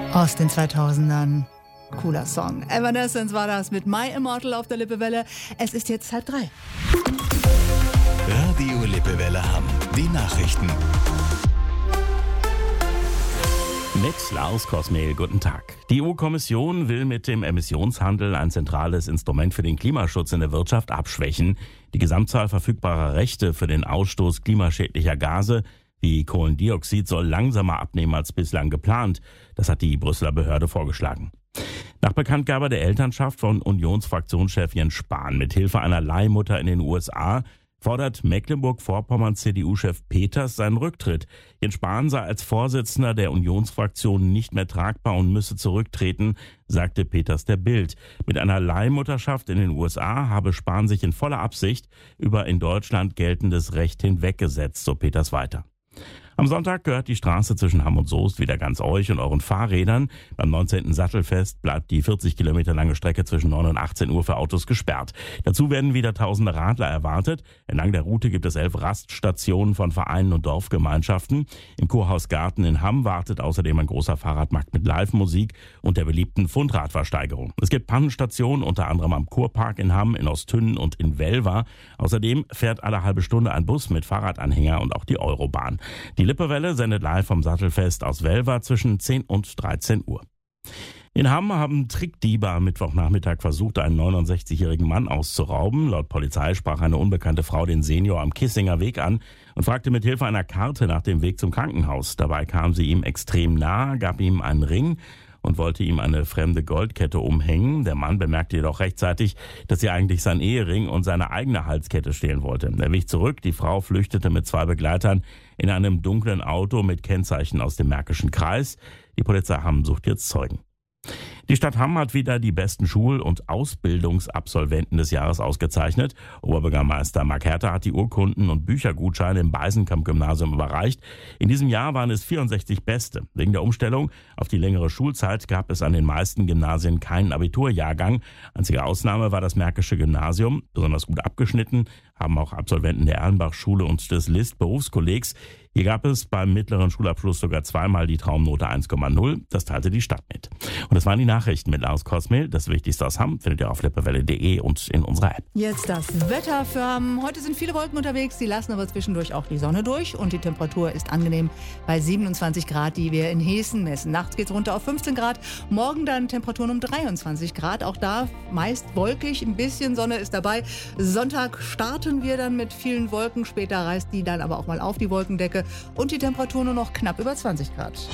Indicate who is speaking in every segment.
Speaker 1: Aus den 2000ern. Cooler Song. Evanescence war das mit My Immortal auf der Lippewelle. Es ist jetzt 2:30.
Speaker 2: Radio Lippewelle Hamm. Die Nachrichten.
Speaker 3: Mit Lars Kosmehl, guten Tag. Die EU-Kommission will mit dem Emissionshandel ein zentrales Instrument für den Klimaschutz in der Wirtschaft abschwächen. Die Gesamtzahl verfügbarer Rechte für den Ausstoß klimaschädlicher Gase wie Kohlendioxid soll langsamer abnehmen als bislang geplant. Das hat die Brüsseler Behörde vorgeschlagen. Nach Bekanntgabe der Elternschaft von Unionsfraktionschef Jens Spahn mit Hilfe einer Leihmutter in den USA fordert Mecklenburg-Vorpommern-CDU-Chef Peters seinen Rücktritt. Jens Spahn sei als Vorsitzender der Unionsfraktion nicht mehr tragbar und müsse zurücktreten, sagte Peters der Bild. Mit einer Leihmutterschaft in den USA habe Spahn sich in voller Absicht über in Deutschland geltendes Recht hinweggesetzt, so Peters weiter. Am Sonntag gehört die Straße zwischen Hamm und Soest wieder ganz euch und euren Fahrrädern. Beim 19. Sattelfest bleibt die 40 Kilometer lange Strecke zwischen 9 und 18 Uhr für Autos gesperrt. Dazu werden wieder tausende Radler erwartet. Entlang der Route gibt es 11 Raststationen von Vereinen und Dorfgemeinschaften. Im Kurhaus Garten in Hamm wartet außerdem ein großer Fahrradmarkt mit Live-Musik und der beliebten Fundradversteigerung. Es gibt Pannenstationen, unter anderem am Kurpark in Hamm, in Ostünnen und in Welver. Außerdem fährt alle halbe Stunde ein Bus mit Fahrradanhänger und auch die Eurobahn. Die Lippewelle sendet live vom Sattelfest aus Welver zwischen 10 und 13 Uhr. In Hamm haben Trickdiebe am Mittwochnachmittag versucht, einen 69-jährigen Mann auszurauben. Laut Polizei sprach eine unbekannte Frau den Senior am Kissinger Weg an und fragte mit Hilfe einer Karte nach dem Weg zum Krankenhaus. Dabei kam sie ihm extrem nahe, gab ihm einen Ring und wollte ihm eine fremde Goldkette umhängen. Der Mann bemerkte jedoch rechtzeitig, dass sie eigentlich sein Ehering und seine eigene Halskette stehlen wollte. Er wich zurück, die Frau flüchtete mit 2 Begleitern in einem dunklen Auto mit Kennzeichen aus dem Märkischen Kreis. Die Polizei Hamm sucht jetzt Zeugen. Die Stadt Hamm hat wieder die besten Schul- und Ausbildungsabsolventen des Jahres ausgezeichnet. Oberbürgermeister Marc Herter hat die Urkunden und Büchergutscheine im Beisenkamp-Gymnasium überreicht. In diesem Jahr waren es 64 Beste. Wegen der Umstellung auf die längere Schulzeit gab es an den meisten Gymnasien keinen Abiturjahrgang. Einzige Ausnahme war das Märkische Gymnasium. Besonders gut abgeschnitten haben auch Absolventen der Erlenbach-Schule und des List-Berufskollegs. Hier gab es beim mittleren Schulabschluss sogar zweimal die Traumnote 1,0. Das teilte die Stadt mit. Und das waren die Nachrichten mit Lars Kosmehl. Das Wichtigste aus Hamm findet ihr auf lippewelle.de und in unserer App.
Speaker 1: Jetzt das Wetter für Hamm. Heute sind viele Wolken unterwegs, die lassen aber zwischendurch auch die Sonne durch und die Temperatur ist angenehm bei 27 Grad, die wir in Hessen messen. Nachts geht es runter auf 15 Grad, morgen dann Temperaturen um 23 Grad. Auch da meist wolkig, ein bisschen Sonne ist dabei. Sonntag starten wir dann mit vielen Wolken, später reißt die dann aber auch mal auf die Wolkendecke und die Temperatur nur noch knapp über 20 Grad.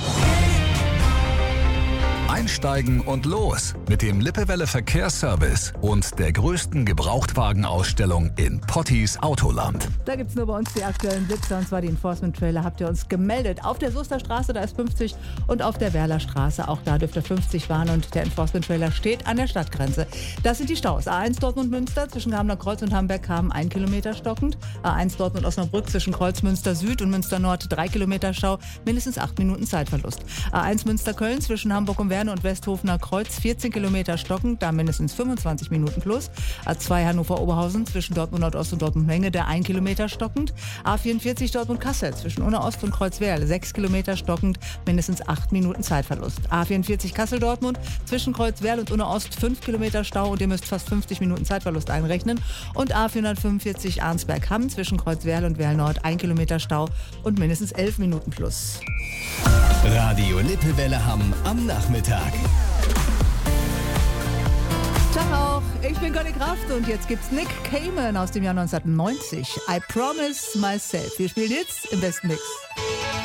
Speaker 2: Einsteigen und los mit dem Lippewelle Verkehrsservice und der größten Gebrauchtwagenausstellung in Potties Autoland.
Speaker 1: Da gibt es nur bei uns die aktuellen Blitzer, und zwar die Enforcement Trailer, habt ihr uns gemeldet. Auf der Soester Straße, da ist 50 und auf der Werler Straße, auch da dürft ihr 50 fahren und der Enforcement Trailer steht an der Stadtgrenze. Das sind die Staus. A1 Dortmund-Münster zwischen Gamener Kreuz und Hamberg haben 1 Kilometer stockend. A1 Dortmund-Osnabrück zwischen Kreuzmünster Süd und Münster Nord 3 Kilometer Stau, mindestens 8 Minuten Zeitverlust. A1 Münster-Köln zwischen Hamburg und Werne und Westhofener Kreuz 14 Kilometer stockend, da mindestens 25 Minuten plus. A2 Hannover-Oberhausen zwischen Dortmund Nordost und Dortmund Menge, der 1 Kilometer stockend. A44 Dortmund-Kassel zwischen Unna Ost und Kreuzwerl 6 Kilometer stockend, mindestens 8 Minuten Zeitverlust. A44 Kassel-Dortmund zwischen Kreuzwerl und Unna Ost 5 Kilometer Stau und ihr müsst fast 50 Minuten Zeitverlust einrechnen. Und A445 Arnsberg-Hamm zwischen Kreuzwerl und Werl Nord 1 Kilometer Stau und mindestens 11 Minuten plus.
Speaker 2: Radio Lippewelle Hamm am Nachmittag.
Speaker 1: Ciao, ich bin Conny Kraft und jetzt gibt's Nick Cayman aus dem Jahr 1990. I Promise Myself. Wir spielen jetzt im besten Mix.